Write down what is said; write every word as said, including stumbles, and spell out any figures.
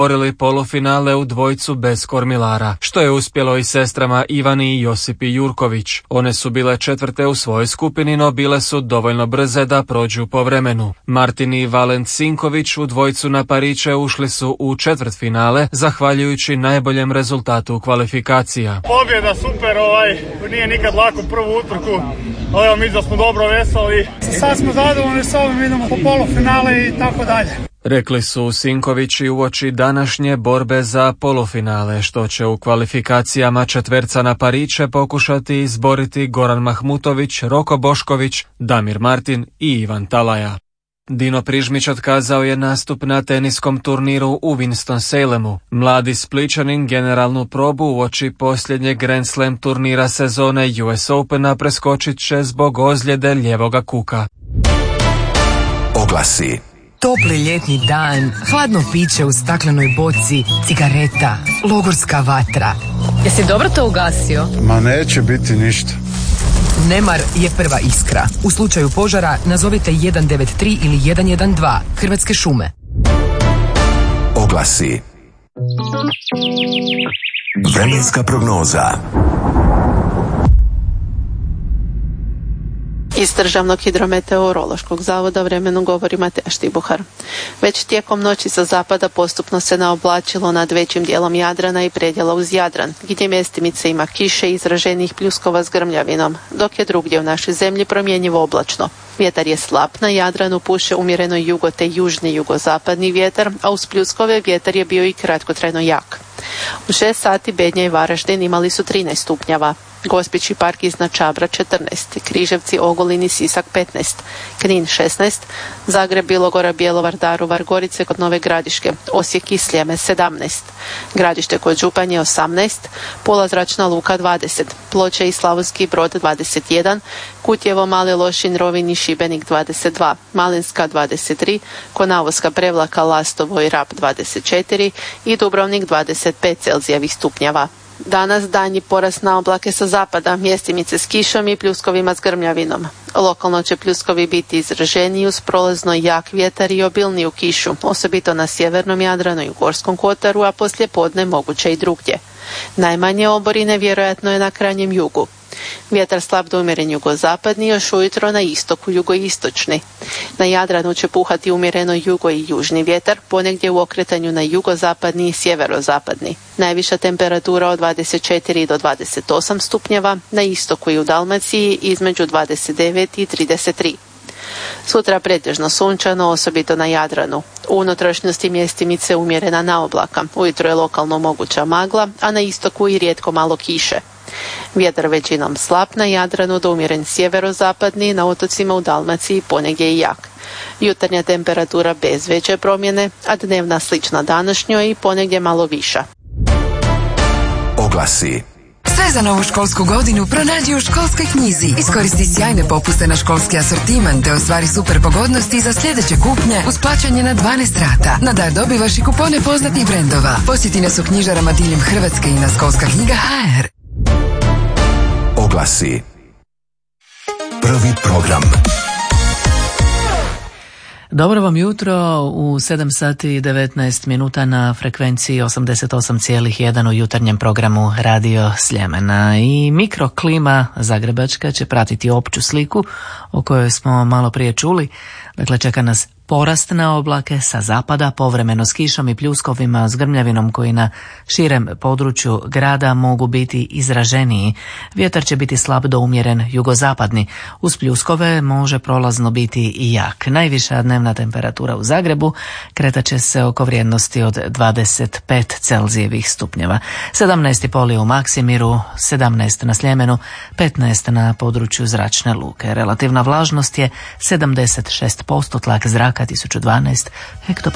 otvorili polufinale u dvojcu bez kormilara, što je uspjelo i sestrama Ivani i Josipi Jurković. One su bile četvrte u svojoj skupini, no bile su dovoljno brze da prođu po vremenu. Martin i Valent Sinković u dvojcu na pariće ušli su u četvrtfinale, zahvaljujući najboljem rezultatu kvalifikacija. Pobjeda super, ovaj, nije nikad lako prvu utrku, ali evo mi da smo dobro veseli. Sad smo zadovoljni s ovim, idemo po polufinale i tako dalje. Rekli su Sinković i uoči današnje borbe za polufinale, što će u kvalifikacijama četverca na pariće pokušati izboriti Goran Mahmutović, Roko Bošković, Damir Martin i Ivan Talaja. Dino Prižmić otkazao je nastup na teniskom turniru u Winston-Salemu. Mladi Splićanin generalnu probu uoči posljednjeg Grand Slam turnira sezone U S Opena preskočit će zbog ozljede lijevoga kuka. Oglasi. Topli ljetni dan, hladno piće u staklenoj boci, cigareta, logorska vatra. Jesi dobro to ugasio? Ma neće biti ništa. Nemar je prva iskra. U slučaju požara nazovite jedan devet tri ili jedan jedan dva. Hrvatske šume. Oglasi. Vremenska prognoza. Iz Državnog hidrometeorološkog zavoda vremenu govori Mateja Štibuhar. Već tijekom noći sa zapada postupno se naoblačilo nad većim dijelom Jadrana i predjela uz Jadran, gdje mjestimice ima kiše i izraženih pljuskova s grmljavinom, dok je drugdje u našoj zemlji promjenjivo oblačno. Vjetar je slab, na Jadranu puše umjereno jugo te južni jugozapadni vjetar, a uz pljuskove vjetar je bio i kratkotrajno jak. U šest sati Bednja i Varaždin imali su trinaest stupnjeva, Gospić i Park iznad Čabra četrnaest, Križevci, Ogulin i Sisak petnaest, Knin šesnaest, Zagreb, Bilogora, Bjelovar, Daruvar, Gorice kod Nove Gradiške, Osijek i Sljeme sedamnaest, Gradište kod Županje osamnaest, Pula zračna luka dvadeset, Ploče i Slavonski Brod dvadeset jedan, Kutjevo, Mali Lošinj, Rovinj i Šibenik dvadeset dva, Malinska dvadeset tri, Konavoska, Prevlaka, Lastovo i Rab dvadeset četiri i Dubrovnik dvadeset pet Celzijevih stupnjeva. Danas danji porast na oblake sa zapada, mjestimice s kišom i pljuskovima s grmljavinom. Lokalno će pljuskovi biti izraženiji uz prolazno jak vjetar i obilniju kišu, osobito na sjevernom Jadranu i u Gorskom kotaru, a poslije podne moguće i drugdje. Najmanje oborine vjerojatno je na krajnjem jugu. Vjetar slab do umjeren jugozapadni, još ujutro na istoku jugoistočni. Na Jadranu će puhati umjereno jugo i južni vjetar, ponegdje u okretanju na jugozapadni i sjeverozapadni. Najviša temperatura od dvadeset četiri do dvadeset osam stupnjeva, na istoku i u Dalmaciji između dvadeset devet i trideset tri. Sutra pretežno sunčano, osobito na Jadranu. U unutrašnjosti mjestimice umjerena naoblaka. Ujutro je lokalno moguća magla, a na istoku i rijetko malo kiše. Vjetar većinom slab na Jadranu do umjeren sjeverozapadni, na otocima u Dalmaciji ponegdje i jak. Jutarnja temperatura bez veće promjene, a dnevna slična današnjoj i ponegdje malo viša. Oglasi. Sve za novu školsku godinu pronađi u Školskoj knjizi. Iskoristi sjajne popuste na školski asortiman te ostvari super pogodnosti za sljedeće kupnje uz plaćanje na dvanaest rata. Na dar dobivaš i kupone poznatih brendova. Posjeti nas u knjižarama diljem Hrvatske i na školska knjiga ha er. Oglasi. Prvi program. Dobro vam jutro u sedam sati i devetnaest minuta na frekvenciji osamdeset osam zarez jedan u jutarnjem programu Radio Sljemena. I mikroklima zagrebačka će pratiti opću sliku o kojoj smo malo prije čuli. Dakle, čeka nas porast na oblake sa zapada, povremeno s kišom i pljuskovima s grmljavinom koji na širem području grada mogu biti izraženiji. Vjetar će biti slab do umjeren jugozapadni. Uz pljuskove može prolazno biti i jak. Najviša dnevna temperatura u Zagrebu kretat će se oko vrijednosti od dvadeset pet Celzijevih stupnjeva. sedamnaest i pol je u Maksimiru, sedamnaest na Sljemenu, petnaest na području zračne luke. Relativna vlažnost je sedamdeset šest posto, tlak zraka tisuću dvanaest hektopaskalskih.